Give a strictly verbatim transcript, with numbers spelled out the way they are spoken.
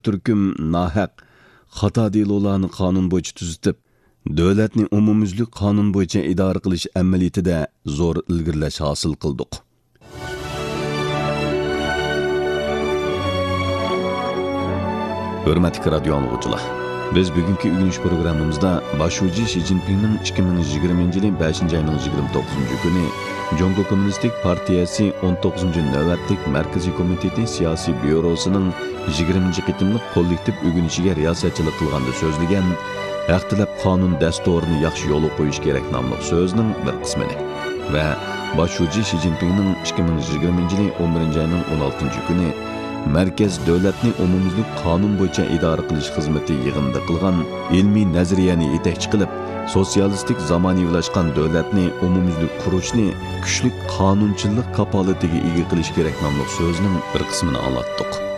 turkum nahaq xato delolarni qonun bo'yicha tuzitib, davlatning umumyuzlik qonun bo'yicha idora qilish amaliyotida zo'r ilgirlash hosil qildik. Hurmatli radio anglag'uchilar, biz bugungi Ugunish programmamizda Boshchi Xi Jinpingning ikki ming yigirmanchi yilning beshinchi oyining yigirma to'qqizinchi kuni Jongo Kommunistik partiyasi o'n to'qqizinchi navbatlik Markaziy komiteti siyosiy byurosining yigirmanchi qitimliq kollektiv ugunishiga riyosatchilik qilganda so'zlagan haq tilab qonun dasturini yaxshi yo'lga qo'yish kerak nomli so'zning bir qismini va Boshchi Xi Jinpingning ikki ming yigirmanchi yilning o'n birinchi oyining o'n oltinchi kuni Merkez davlatning umumyuzlik qonun bo'yicha idora qilish xizmati yig'inida qilgan ilmiy nazariyani yetakchi qilib, sotsialistik zamonaviylashgan davlatni umumyuzlik qurishni kuchli qonunchilik kapolatiga ega qilish kerak nomli so'zning bir qismini anglatdik.